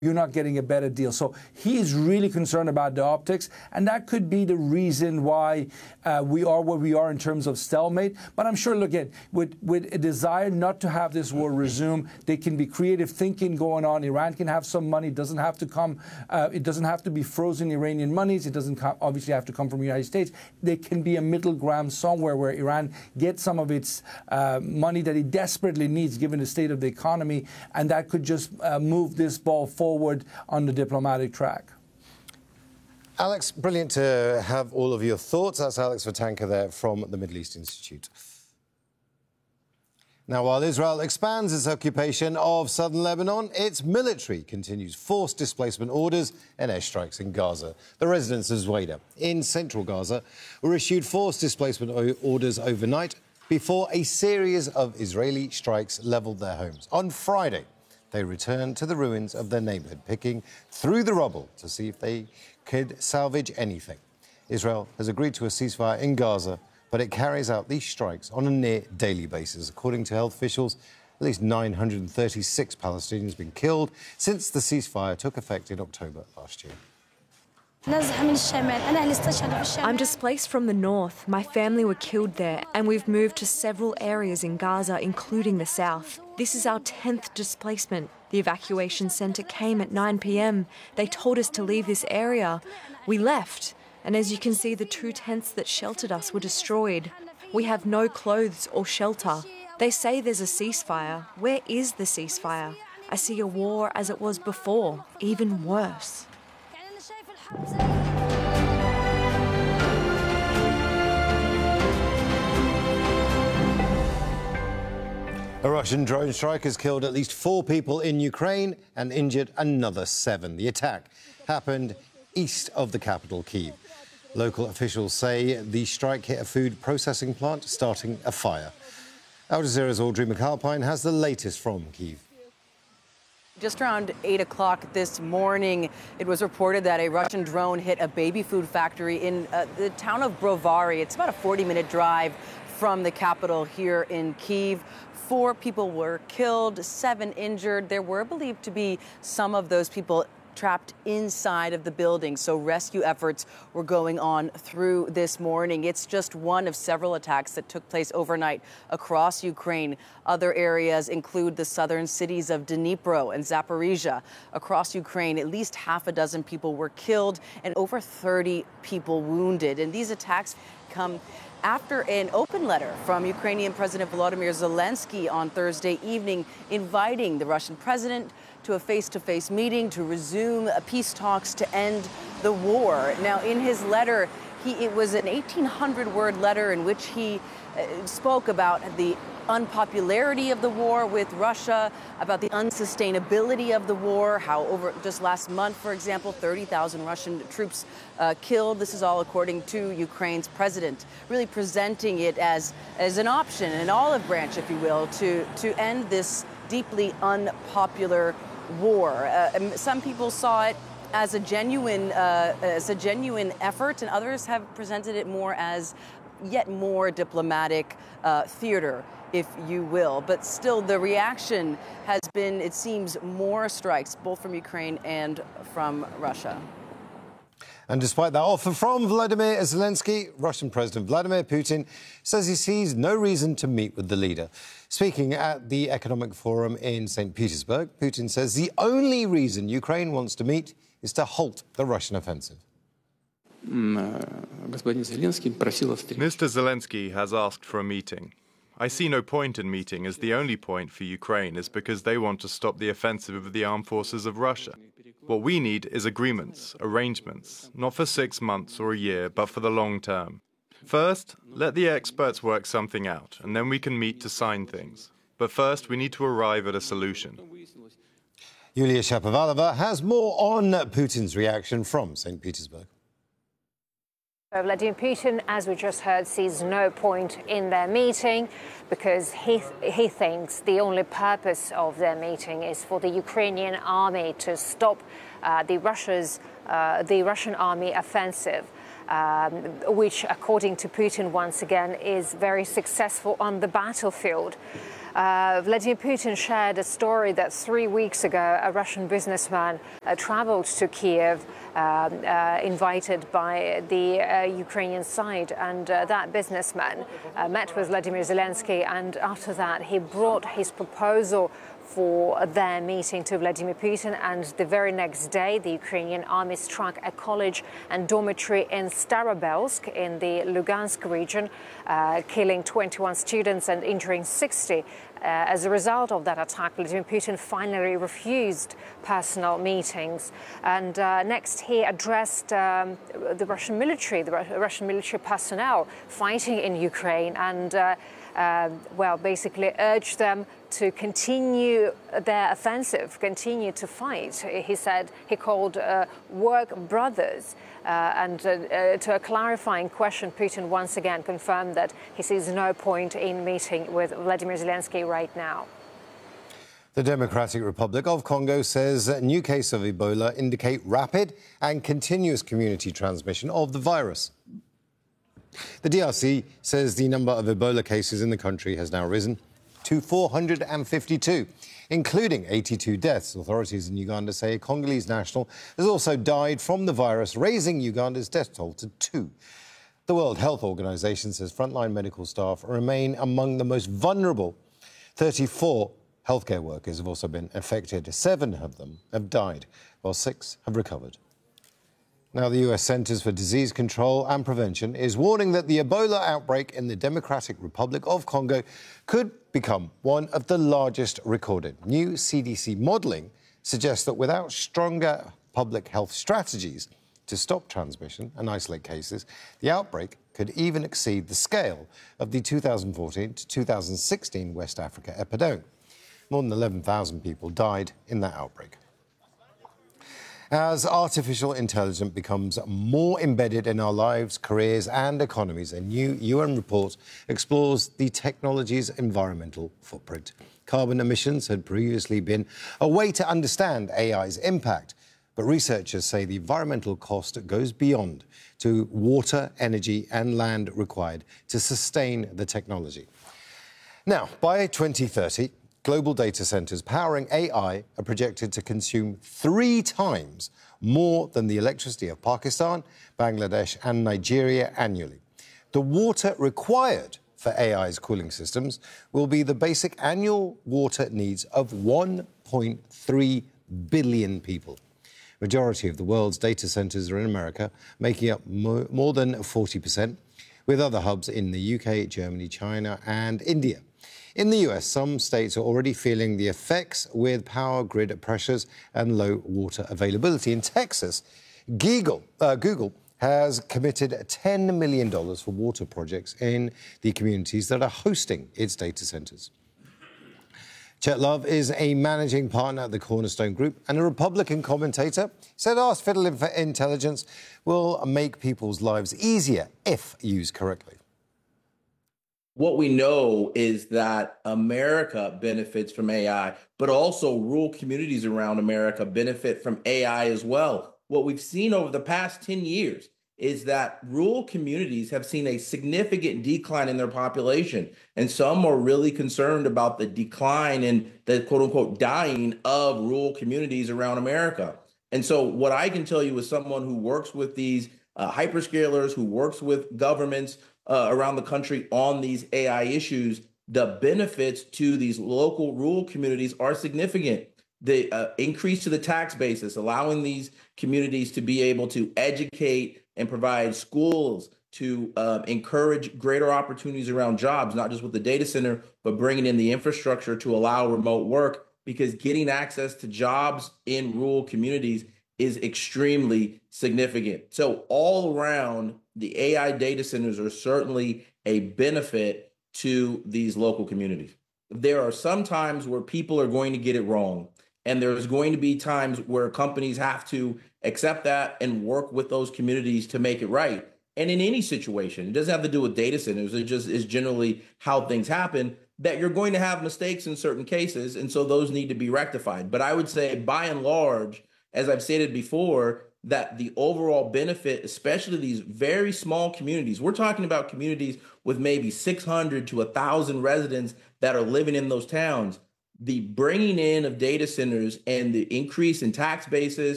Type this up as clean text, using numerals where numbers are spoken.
you're not getting a better deal. So he's really concerned about the optics, and that could be the reason why we are where we are in terms of stalemate. But I'm sure, look, with a desire not to have this war resume, there can be creative thinking going on. Iran can have some money. It doesn't have to come. It doesn't have to be frozen Iranian monies. It doesn't obviously have to come from the United States. There can be a middle ground somewhere where Iran gets some of its money that it desperately needs, given the state of the economy, and that could just move this ball forward on the diplomatic track. Alex, brilliant to have all of your thoughts. That's Alex Vatanka there from the Middle East Institute. Now, while Israel expands its occupation of southern Lebanon, its military continues forced displacement orders and airstrikes in Gaza. The residents of Zuwaydah in central Gaza were issued forced displacement orders overnight before a series of Israeli strikes levelled their homes. On Friday, they returned to the ruins of their neighbourhood, picking through the rubble to see if they could salvage anything. Israel has agreed to a ceasefire in Gaza, but it carries out these strikes on a near-daily basis. According to health officials, at least 936 Palestinians have been killed since the ceasefire took effect in October last year. I'm displaced from the north. My family were killed there, and we've moved to several areas in Gaza, including the south. This is our 10th displacement. The evacuation centre came at 9 p.m. They told us to leave this area. We left, and as you can see, the 2 tents that sheltered us were destroyed. We have no clothes or shelter. They say there's a ceasefire. Where is the ceasefire? I see a war as it was before, even worse. A Russian drone strike has killed at least 4 people in Ukraine and injured another 7. The attack happened east of the capital, Kyiv. Local officials say the strike hit a food processing plant, starting a fire. Al Jazeera's Audrey McAlpine has the latest from Kyiv. Just around 8 o'clock this morning, it was reported that a Russian drone hit a baby food factory in the town of Brovary. It's about a 40-minute drive from the capital here in Kyiv. 4 people were killed, 7 injured. There were believed to be some of those people trapped inside of the building, so rescue efforts were going on through this morning. It's just one of several attacks that took place overnight across Ukraine. Other areas include the southern cities of Dnipro and Zaporizhia. Across Ukraine, at least half a dozen people were killed and over 30 people wounded. And these attacks come after an open letter from Ukrainian President Volodymyr Zelensky on Thursday evening inviting the Russian president to a face-to-face meeting to resume peace talks to end the war. Now, in his letter, it was an 1,800-word letter in which he spoke about the unpopularity of the war with Russia, about the unsustainability of the war, how over just last month, for example, 30,000 Russian troops killed. This is all according to Ukraine's president, really presenting it as an option, an olive branch, if you will, to end this deeply unpopular war. Some people saw it as a genuine effort, and others have presented it more as yet more diplomatic theater, if you will. But still, the reaction has been, it seems, more strikes, both from Ukraine and from Russia. And despite that offer from Vladimir Zelensky, Russian President Vladimir Putin says he sees no reason to meet with the leader. Speaking at the Economic Forum in St. Petersburg, Putin says the only reason Ukraine wants to meet is to halt the Russian offensive. Mr. Zelensky has asked for a meeting. I see no point in meeting, as the only point for Ukraine is because they want to stop the offensive of the armed forces of Russia. What we need is agreements, arrangements, not for 6 months or a year, but for the long term. First, let the experts work something out, and then we can meet to sign things. But first, we need to arrive at a solution. Yulia Shapovalova has more on Putin's reaction from St. Petersburg. Vladimir Putin, as we just heard, sees no point in their meeting because he thinks the only purpose of their meeting is for the Ukrainian army to stop the Russian army offensive, which, according to Putin, once again, is very successful on the battlefield. Vladimir Putin shared a story that 3 weeks ago a Russian businessman traveled to Kiev, invited by the Ukrainian side, and that businessman met with Vladimir Zelensky, and after that he brought his proposal for their meeting to Vladimir Putin, and the very next day the Ukrainian army struck a college and dormitory in Starobelsk in the Lugansk region, killing 21 students and injuring 60. As a result of that attack, Vladimir Putin finally refused personal meetings. And next, he addressed the Russian military personnel fighting in Ukraine, and basically urged them to continue their offensive, continue to fight. He said he called work brothers. And to a clarifying question, Putin once again confirmed that he sees no point in meeting with Vladimir Zelensky right now. The Democratic Republic of Congo says a new case of Ebola indicate rapid and continuous community transmission of the virus. The DRC says the number of Ebola cases in the country has now risen to 452, including 82 deaths. Authorities in Uganda say a Congolese national has also died from the virus, raising Uganda's death toll to 2. The World Health Organization says frontline medical staff remain among the most vulnerable. 34 healthcare workers have also been affected. 7 of them have died, while 6 have recovered. Now, the US Centers for Disease Control and Prevention is warning that the Ebola outbreak in the Democratic Republic of Congo could become one of the largest recorded. New CDC modelling suggests that without stronger public health strategies to stop transmission and isolate cases, the outbreak could even exceed the scale of the 2014 to 2016 West Africa epidemic. More than 11,000 people died in that outbreak. As artificial intelligence becomes more embedded in our lives, careers and economies, a new UN report explores the technology's environmental footprint. Carbon emissions had previously been a way to understand AI's impact, but researchers say the environmental cost goes beyond to water, energy and land required to sustain the technology. Now, by 2030, global data centres powering AI are projected to consume 3 times more than the electricity of Pakistan, Bangladesh and Nigeria annually. The water required for AI's cooling systems will be the basic annual water needs of 1.3 billion people. Majority of the world's data centres are in America, making up more than 40%, with other hubs in the UK, Germany, China and India. In the US, some states are already feeling the effects with power grid pressures and low water availability. In Texas, Google has committed $10 million for water projects in the communities that are hosting its data centers. Chet Love is a managing partner at the Cornerstone Group and a Republican commentator. Said artificial intelligence will make people's lives easier if used correctly. What we know is that America benefits from AI, but also rural communities around America benefit from AI as well. What we've seen over the past 10 years is that rural communities have seen a significant decline in their population. And some are really concerned about the decline in the quote unquote dying of rural communities around America. And so what I can tell you as someone who works with these hyperscalers, who works with governments around the country on these AI issues, the benefits to these local rural communities are significant. The increase to the tax basis, allowing these communities to be able to educate and provide schools, to encourage greater opportunities around jobs, not just with the data center, but bringing in the infrastructure to allow remote work, because getting access to jobs in rural communities is extremely significant. So all around, the AI data centers are certainly a benefit to these local communities. There are some times where people are going to get it wrong, and there's going to be times where companies have to accept that and work with those communities to make it right. And in any situation, it doesn't have to do with data centers, it just is generally how things happen, that you're going to have mistakes in certain cases, and so those need to be rectified. But I would say, by and large, as I've stated before, that the overall benefit, especially these very small communities, we're talking about communities with maybe 600 to 1,000 residents that are living in those towns, the bringing in of data centers and the increase in tax bases